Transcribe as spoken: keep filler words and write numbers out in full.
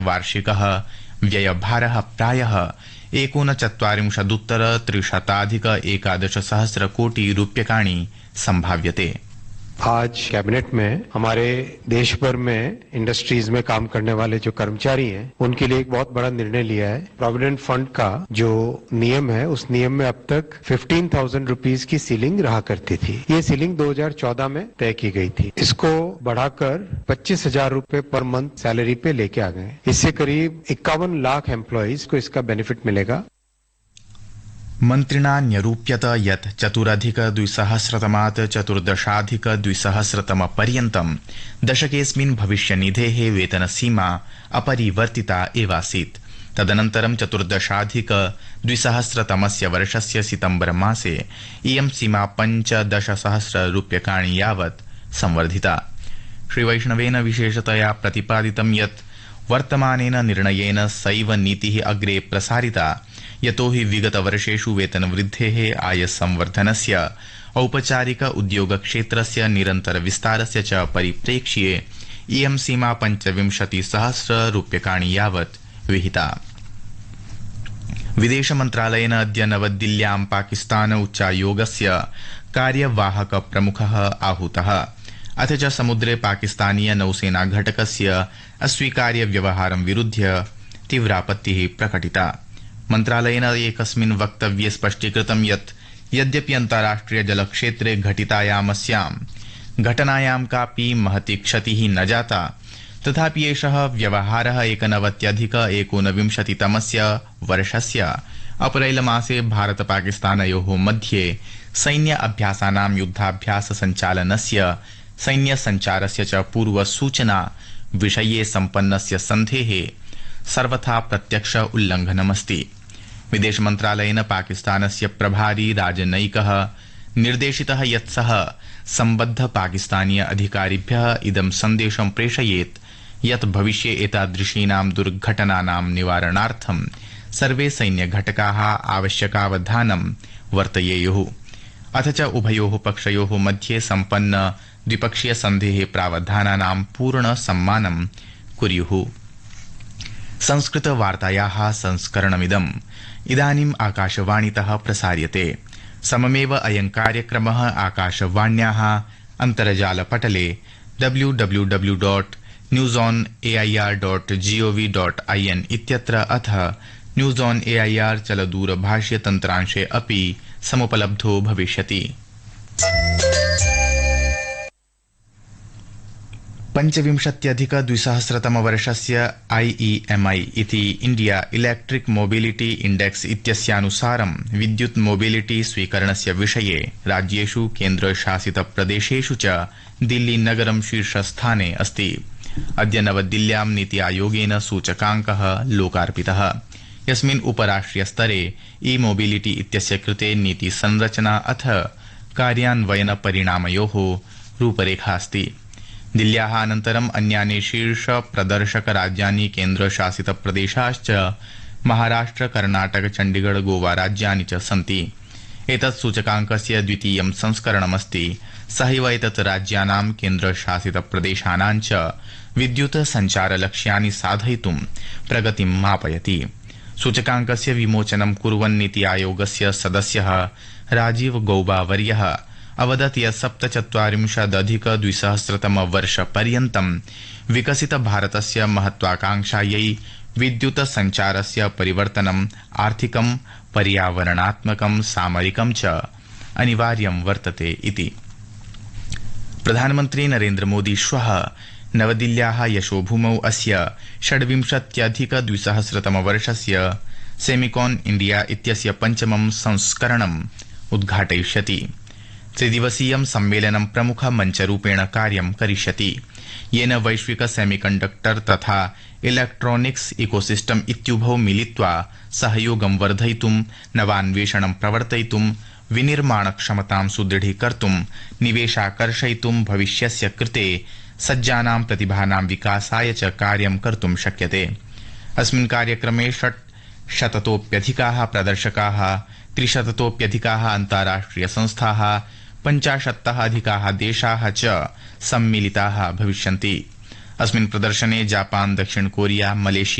वार्षिकः व्ययभारः प्रायः एकोनचत्वारिंशदुत्तर त्रिशताधिक एकादश सहस्र कोटि रूप्यकाणि संभाव्यते। आज कैबिनेट में हमारे देश भर में इंडस्ट्रीज में काम करने वाले जो कर्मचारी हैं उनके लिए एक बहुत बड़ा निर्णय लिया है। प्रोविडेंट फंड का जो नियम है उस नियम में अब तक फिफ्टीन थाउजेंड रुपीज की सीलिंग रहा करती थी। ये सीलिंग दो हज़ार चौदह में तय की गई थी। इसको बढ़ाकर पच्चीस हजार रूपए पर मंथ सैलरी पे लेके आ गए। इससे करीब इक्यावन लाख एम्प्लॉयज को इसका बेनिफिट मिलेगा। मन्त्रिणा न्यरूप्यत यत् चतुरधिक द्विसहस्रतमात् चतुर्दशाधिक द्विसहस्रतम पर्यन्तं दशकेऽस्मिन् भविष्यनिधेः वेतनसीमा अपरिवर्तिता एवासीत्। तदनन्तरं चतुर्दशाधिक द्विसहस्रतमस्य वर्षस्य सितम्बर मासे इयं सीमा पञ्चदशसहस्र रूप्यकाणि यावत् संवर्धिता। श्रीवैष्णवेन विशेषतया प्रतिपादितं यत् वर्तमानेन निर्णयेन सैव नीतिः अग्रे प्रसारिता, यतो हि विगतवर्षेषु वेतनवृद्धेः आयसंवर्धनस्य औपचारिक उद्योगक्षेत्रस्य निरन्तर विस्तारस्य च परिप्रेक्ष्ये इयं सीमा पञ्चविंशतिसहस्र रूप्यकाणि यावत् विहिता। विदेशमन्त्रालयेन अद्य नवदिल्ल्यां पाकिस्तान उच्चायोगस्य कार्यवाहक प्रमुखः आहूतः। अथ च समुद्रे पाकिस्तानीय नौसेना घटकस्य अस्वीकार्य व्यवहारं विरुध्य तीव्रापत्तिः प्रकटिता। मन्त्रालयेन एकस्मिन् वक्तव्ये स्पष्टीकृतं यत् यद्यपि अन्ताराष्ट्रिय जलक्षेत्रे घटितायामस्यां घटनायां कापि महती क्षतिः न जाता, तथापि एषः व्यवहारः एकनवत्यधिक एकोनविंशतितमस्य वर्षस्य अप्रैल मासे भारत पाकिस्तानयोः मध्ये सैन्य अभ्यासानां युद्धाभ्यास सञ्चालनस्य सैन्य सञ्चारस्य च पूर्वसूचना विषये सम्पन्नस्य सन्धेः सर्वथा प्रत्यक्ष उल्लङ्घनमस्ति। विदेश मन्त्रालयेन पाकिस्तानस्य प्रभारी राजनयिकः निर्देशितः यत् सः सम्बद्ध पाकिस्तानीय अधिकारिभ्यः इदं सन्देशं प्रेषयेत् यत् भविष्ये एतादृशीनां दुर्घटनानां निवारणार्थं सर्वे सैन्यघटकाः आवश्यकावधानं वर्तयेयुः। अथ च उभयोः पक्षयोः मध्ये सम्पन्न द्विपक्षीय सन्धेः प्रावधानानां पूर्ण सम्मानं कुर्युः। संस्कृत वार्तायाः संस्करणमिदम् इदानीम् आकाशवाणीतः प्रसार्यते। सममेव अयं कार्यक्रमः आकाशवाण्याः अन्तर्जालपटले W W W dot news on A I R dot gov dot I N इत्यत्र अथ news on A I R चलदूरभाष्य तन्त्रांशे अपि समुपलब्धो भविष्यति। पञ्चविंशत्यधिक द्विसहस्रतम वर्षस्य आई ई एम आई इति इंडिया इलेक्ट्रिक मोबिलिटी इंडेक्स इत्यस्यानुसारं विद्युत् मोबिलिटी स्वीकरणस्य विषये राज्येषु केन्द्रशासित प्रदेशेषु च दिल्ली नगरं शीर्षस्थाने अस्ति। अद्य नवदिल्ल्यां नीति आयोगेन सूचकाङ्कः लोकार्पितः, यस्मिन् उपराष्ट्रियस्तरे ई मोबिलिटी इत्यस्य कृते नीति संरचना अथ कार्यान्वयन परिणामयोः रूपरेखा अस्ति। दिल्ल्याः अनन्तरम् अन्यानि शीर्ष प्रदर्शक राज्यानि केन्द्रशासित प्रदेशाश्च महाराष्ट्र कर्णाटक चण्डीगढ़ गोवा राज्यानि च सन्ति। एतत् सूचकाङ्कस्य द्वितीयं संस्करणमस्ति। सहैव एतत् राज्यानां केन्द्रशासित प्रदेशानां च विद्युत् सञ्चारलक्ष्यानि साधयितुं प्रगतिं मापयति। सूचकाङ्कस्य विमोचनं कुर्वन् नीति आयोगस्य सदस्यः राजीव गौबा वर्यः अवदत् यत् सप्तचत्वारिंशदधिक द्विसहस्रतम वर्ष पर्यन्तं विकसित भारतस्य महत्वाकांक्षायै विद्युत सञ्चारस्य परिवर्तनम् आर्थिकं पर्यावरणात्मकं सामरिकं च अनिवार्यं वर्तते इति। प्रधानमन्त्री नरेन्द्र मोदी श्वः नवदिल्ल्याः यशोभूमौ अस्य षड्विंशत्यधिक द्विसहस्रतम वर्षस्य सेमिकॉन इंडिया इत्यस्य पञ्चमं संस्करणम् उद्घाटयिष्यति। त्रिदिवसीयं सम्मेलनं प्रमुख मञ्चरूपेण कार्यं करिष्यति, येन वैश्विक सेमीकण्डक्टर तथा इलेक्ट्रॉनिक्स इकोसिस्टम इत्युभौ मिलित्वा सहयोगं वर्धयितुं, नवान्वेषणं प्रवर्तयितुं, विनिर्माणक्षमतां सुदृढीकर्तुं, निवेशाकर्षयितुं, भविष्यस्य कृते सज्जानां प्रतिभानां विकासाय च कार्यं कर्तुं शक्यते। अस्मिन् कार्यक्रमे षट् शततोप्यधिकाः प्रदर्शकाः, त्रिशततोप्यधिकाः अन्ताराष्ट्रिय संस्थाः, पञ्चाशत्तः अधिकाः देशाः च सम्मिलिताः भविष्यन्ति। अस्मिन् प्रदर्शने जापान दक्षिण कोरिया मलेशिया